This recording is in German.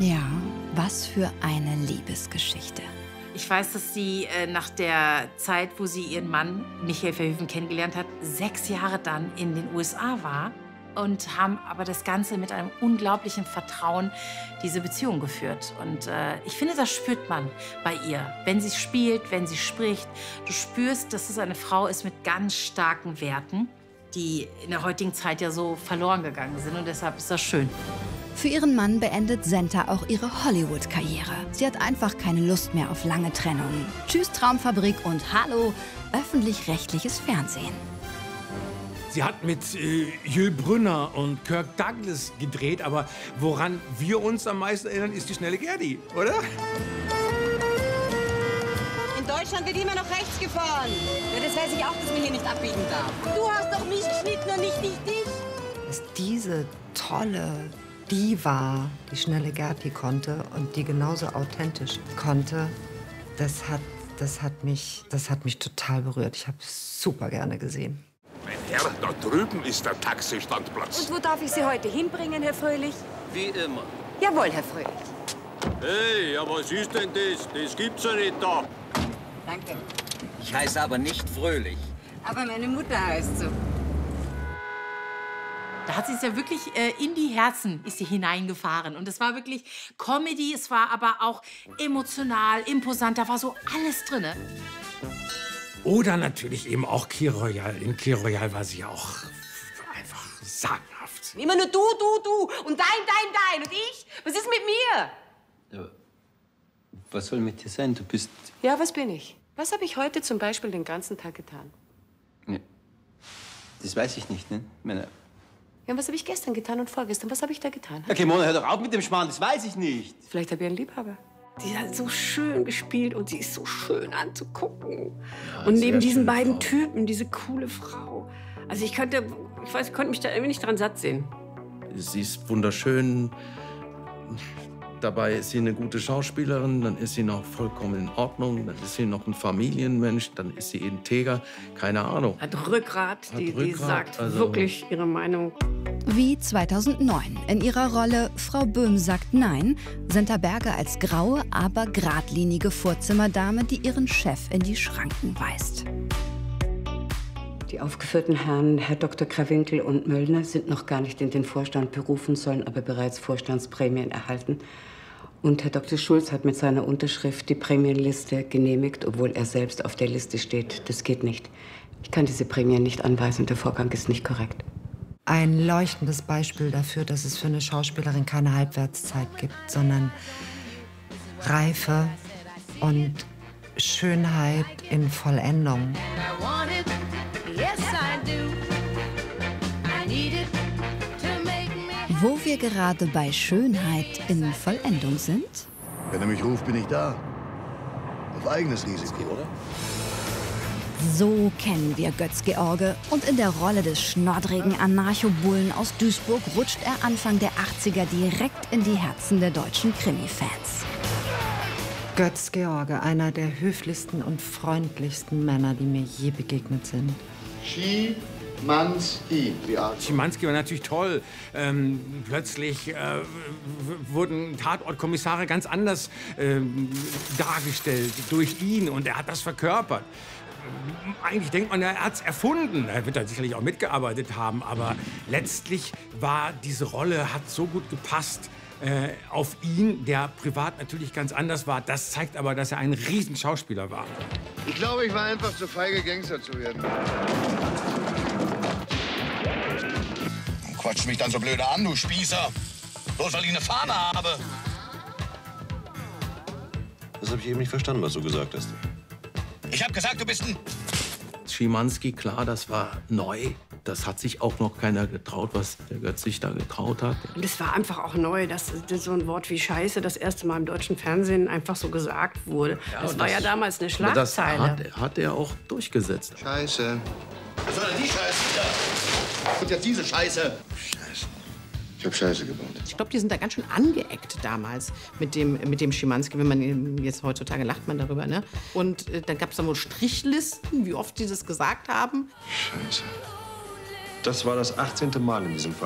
Ja, was für eine Liebesgeschichte. Ich weiß, dass sie nach der Zeit, wo sie ihren Mann Michael Verhoeven kennengelernt hat, 6 Jahre dann in den USA war und haben aber das Ganze mit einem unglaublichen Vertrauen diese Beziehung geführt. Und ich finde, das spürt man bei ihr. Wenn sie spielt, wenn sie spricht, du spürst, dass es eine Frau ist mit ganz starken Werten, die in der heutigen Zeit ja so verloren gegangen sind. Und deshalb ist das schön. Für ihren Mann beendet Senta auch ihre Hollywood-Karriere. Sie hat einfach keine Lust mehr auf lange Trennungen. Tschüss Traumfabrik und hallo öffentlich-rechtliches Fernsehen. Sie hat mit Jules Brünner und Kirk Douglas gedreht, aber woran wir uns am meisten erinnern, ist die schnelle Gerdi, oder? In Deutschland wird immer noch rechts gefahren. Ja, das weiß ich auch, dass man hier nicht abbiegen darf. Du hast doch mich geschnitten und nicht dich. Dass diese tolle Diva, die schnelle Gerti konnte und die genauso authentisch konnte, das hat mich total berührt. Ich habe es super gerne gesehen. Mein Herr, da drüben ist der Taxistandplatz. Und wo darf ich Sie heute hinbringen, Herr Fröhlich? Wie immer. Jawohl, Herr Fröhlich. Hey, ja, was ist denn das? Das gibt's ja nicht da. Danke. Ich heiße aber nicht Fröhlich. Aber meine Mutter heißt so. Da hat sie es ja wirklich in die Herzen ist sie hineingefahren. Und es war wirklich Comedy, es war aber auch emotional, imposant, da war so alles drin. Oder natürlich eben auch Kir Royal. In Kir Royal war sie auch einfach sagenhaft. Immer nur du und dein und ich? Was ist mit mir? Ja, was soll mit dir sein? Du bist... Ja, was bin ich? Was habe ich heute zum Beispiel den ganzen Tag getan? Ja, das weiß ich nicht, ne? Ja, was habe ich gestern getan und vorgestern? Was habe ich da getan? Okay, Mona, hör doch auf mit dem Schmarrn, das weiß ich nicht. Vielleicht habe ich einen Liebhaber. Die hat so schön gespielt und sie ist so schön anzugucken. Ja, und neben diesen beiden Typen, diese coole Frau. Also ich konnte mich da irgendwie nicht dran satt sehen. Sie ist wunderschön. Dabei ist sie eine gute Schauspielerin, dann ist sie noch vollkommen in Ordnung, dann ist sie noch ein Familienmensch, dann ist sie integer, keine Ahnung. Hat Rückgrat, die sagt also wirklich ihre Meinung. Wie 2009 in ihrer Rolle Frau Böhm sagt Nein, Senta Berger als graue, aber geradlinige Vorzimmerdame, die ihren Chef in die Schranken weist. Die aufgeführten Herren, Herr Dr. Krawinkel und Möllner, sind noch gar nicht in den Vorstand berufen, sollen aber bereits Vorstandsprämien erhalten. Und Herr Dr. Schulz hat mit seiner Unterschrift die Prämienliste genehmigt, obwohl er selbst auf der Liste steht. Das geht nicht. Ich kann diese Prämien nicht anweisen. Der Vorgang ist nicht korrekt. Ein leuchtendes Beispiel dafür, dass es für eine Schauspielerin keine Halbwertszeit gibt, sondern Reife und Schönheit in Vollendung. Wo wir gerade bei Schönheit in Vollendung sind? Wenn er mich ruft, bin ich da. Auf eigenes Risiko, oder? So kennen wir Götz-George. Und in der Rolle des schnoddrigen Anarchobullen aus Duisburg rutscht er Anfang der 80er direkt in die Herzen der deutschen Krimi-Fans. Götz-George, einer der höflichsten und freundlichsten Männer, die mir je begegnet sind. Schimanski. Schimanski war natürlich toll. Plötzlich wurden Tatortkommissare ganz anders dargestellt durch ihn und er hat das verkörpert. Eigentlich denkt man, er hat es erfunden. Er wird da sicherlich auch mitgearbeitet haben, aber letztlich war diese Rolle, hat so gut gepasst auf ihn, der privat natürlich ganz anders war. Das zeigt aber, dass er ein Riesenschauspieler war. Ich glaube, ich war einfach zu feige, Gangster zu werden. Quatsch mich dann so blöde an, du Spießer. Bloß weil ich eine Fahne habe. Das habe ich eben nicht verstanden, was du gesagt hast. Ich habe gesagt, du bist ein... Schimanski, klar, das war neu. Das hat sich auch noch keiner getraut, was der Götz sich da getraut hat. Und es war einfach auch neu, dass so ein Wort wie Scheiße das erste Mal im deutschen Fernsehen einfach so gesagt wurde. Ja, das war ja damals eine Schlagzeile. Das hat er auch durchgesetzt. Scheiße. Was soll denn die Scheiße wieder? Und jetzt diese Scheiße. Scheiße. Ich hab Scheiße gebaut. Ich glaube, die sind da ganz schön angeeckt damals mit dem Schimanski. Wenn man jetzt heutzutage lacht man darüber, ne? Und dann gab es da wohl Strichlisten, wie oft die das gesagt haben. Scheiße. Das war das 18. Mal in diesem Fall.